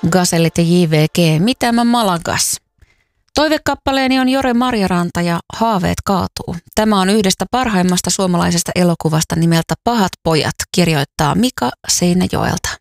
Gazellit ja JVG, mitä mä Malagas. Toivekappaleeni on Jore Marjaranta ja Haaveet kaatuu. Tämä on yhdestä parhaimmasta suomalaisesta elokuvasta nimeltä Pahat pojat, kirjoittaa Mika Seinäjoelta.